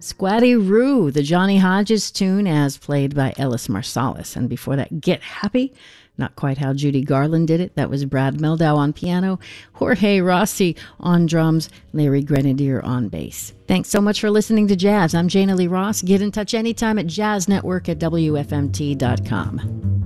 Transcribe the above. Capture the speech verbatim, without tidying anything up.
Squatty Roo, the Johnny Hodges tune as played by Ellis Marsalis. And before that, Get Happy. Not quite how Judy Garland did it. That was Brad Meldau on piano, Jorge Rossi on drums, Larry Grenadier on bass. Thanks so much for listening to Jazz. I'm Jana Lee Ross. Get in touch anytime at jazz network at W F M T dot com.